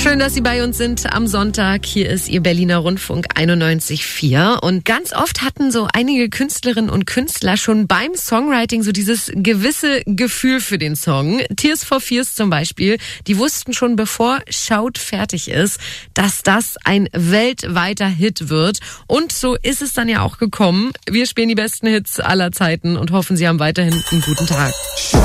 Schön, dass Sie bei uns sind am Sonntag. Hier ist Ihr Berliner Rundfunk 91.4. Und ganz oft hatten so einige Künstlerinnen und Künstler schon beim Songwriting so dieses gewisse Gefühl für den Song. Tears for Fears zum Beispiel, die wussten schon bevor Shout fertig ist, dass das ein weltweiter Hit wird. Und so ist es dann ja auch gekommen. Wir spielen die besten Hits aller Zeiten und hoffen, Sie haben weiterhin einen guten Tag.